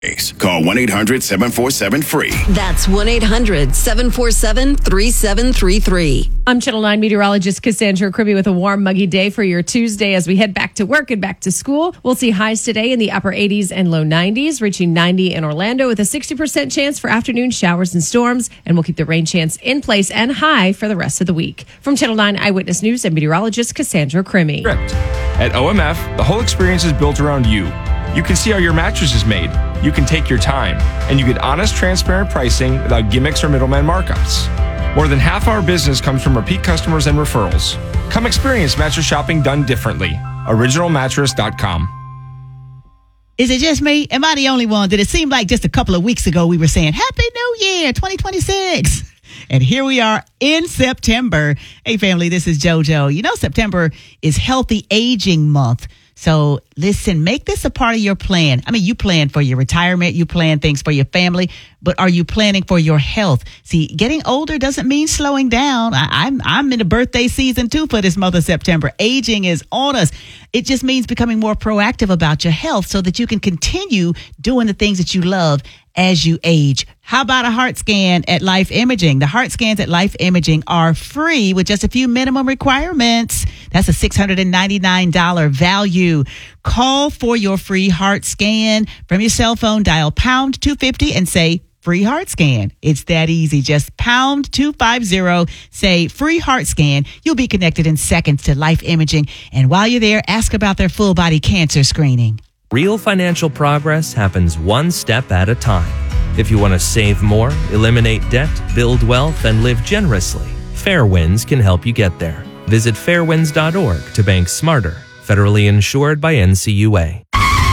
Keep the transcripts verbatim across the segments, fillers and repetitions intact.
Call one eight hundred seven four seven free. That's one eight hundred seven four seven three seven three three. I'm Channel nine meteorologist Cassandra Kribbe with a warm, muggy day for your Tuesday as we head back to work and back to school. We'll see highs today in the upper eighties and low nineties, reaching ninety in Orlando with a sixty percent chance for afternoon showers and storms. And we'll keep the rain chance in place and high for the rest of the week. From Channel nine Eyewitness News and meteorologist Cassandra Kribbe. At O M F, the whole experience is built around you. You can see how your mattress is made. You can take your time. And you get honest, transparent pricing without gimmicks or middleman markups. More than half our business comes from repeat customers and referrals. Come experience mattress shopping done differently. original mattress dot com. Is it just me? Am I the only one? Did it seem like just a couple of weeks ago we were saying, Happy New Year, twenty twenty-six? And here we are in September. Hey, family, this is JoJo. You know, September is Healthy Aging Month. So listen, make this a part of your plan. I mean, you plan for your retirement, you plan things for your family, but are you planning for your health? See, getting older doesn't mean slowing down. I, I'm I'm in the birthday season too for this month of September. Aging is on us. It just means becoming more proactive about your health so that you can continue doing the things that you love as you age. How about a heart scan at Life Imaging? The heart scans at Life Imaging are free with just a few minimum requirements. That's a six hundred ninety-nine dollars value. Call for your free heart scan from your cell phone. Dial pound two fifty and say free heart scan. It's that easy. Just pound two fifty, say free heart scan. You'll be connected in seconds to Life Imaging. And while you're there, ask about their full body cancer screening. Real financial progress happens one step at a time. If you want to save more, eliminate debt, build wealth, and live generously, Fairwinds can help you get there. Visit fairwinds dot org to bank smarter. Federally insured by N C U A.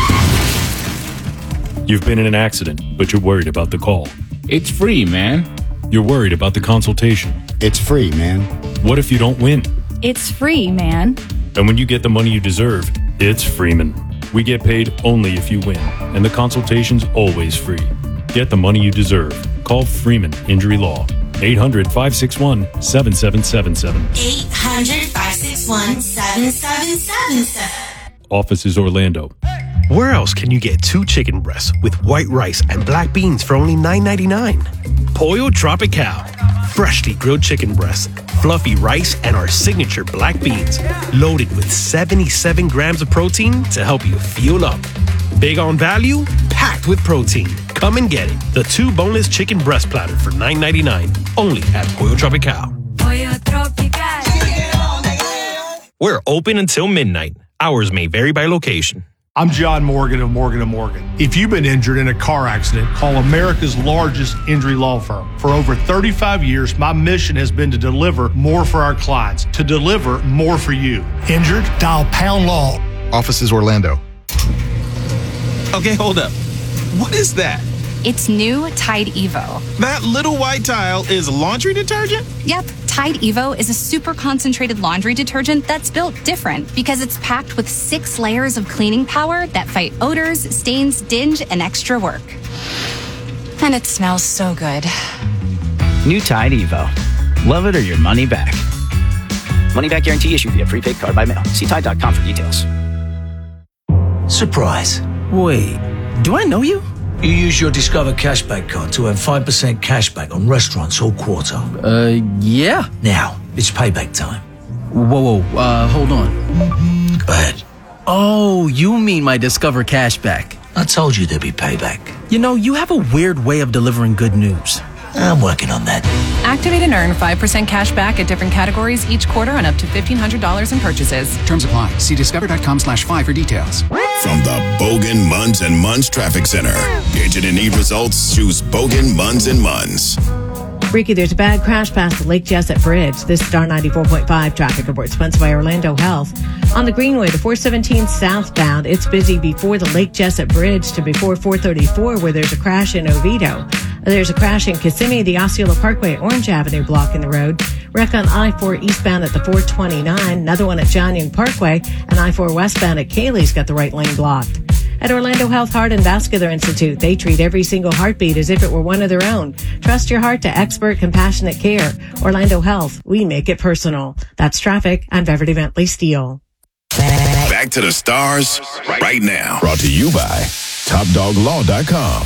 You've been in an accident, but you're worried about the call. It's free, man. You're worried about the consultation. It's free, man. What if you don't win? It's free, man. And when you get the money you deserve, it's Freeman. We get paid only if you win, and the consultation's always free. Get the money you deserve. Call Freeman Injury Law. eight hundred, five six one, seven seven seven seven. eight hundred, five six one, seven seven seven seven. Office is Orlando. Where else can you get two chicken breasts with white rice and black beans for only nine ninety-nine? Pollo Tropical. Freshly grilled chicken breasts, fluffy rice, and our signature black beans. Loaded with seventy-seven grams of protein to help you fuel up. Big on value, packed with protein. Come and get it. The two boneless chicken breast platter for nine ninety-nine. Only at Pollo Tropical. Pollo Tropical. We're open until midnight. Hours may vary by location. I'm John Morgan of Morgan and Morgan. If you've been injured in a car accident, call America's largest injury law firm. For over thirty-five years, my mission has been to deliver more for our clients, to deliver more for you. Injured? Dial Pound Law. Office is Orlando. Okay, hold up. What is that? It's new Tide Evo. That little white tile is laundry detergent? Yep. Tide Evo is a super concentrated laundry detergent that's built different because it's packed with six layers of cleaning power that fight odors, stains, dinge, and extra work. And it smells so good. New Tide Evo. Love it or your money back. Money back guarantee issued via prepaid card by mail. See Tide dot com for details. Surprise. Wait, do I know you? You use your Discover Cashback card to earn five percent cashback on restaurants all quarter. Uh, yeah. Now, it's payback time. Whoa, whoa, uh, hold on. Go ahead. Oh, you mean my Discover Cashback. I told you there'd be payback. You know, you have a weird way of delivering good news. I'm working on that. Activate and earn five percent cash back at different categories each quarter on up to fifteen hundred dollars in purchases. Terms apply. See discover.com slash five for details. From the Bogan, Munz and Munz Traffic Center. Agent and need results, choose Bogan, Munz and Munz. Ricky, there's a bad crash past the Lake Jessup Bridge. This is Star ninety-four point five traffic report sponsored by Orlando Health. On the Greenway, the four seventeen southbound, it's busy before the Lake Jessup Bridge to before four thirty-four where there's a crash in Oviedo. There's a crash in Kissimmee, the Osceola Parkway, Orange Avenue blocking the road. Wreck on I four eastbound at the four twenty-nine. Another one at John Young Parkway. And I four westbound at Cayley's got the right lane blocked. At Orlando Health Heart and Vascular Institute, they treat every single heartbeat as if it were one of their own. Trust your heart to expert, compassionate care. Orlando Health, we make it personal. That's traffic. I'm Beverly Bentley Steele. Back to the stars right now. Brought to you by top dog law dot com.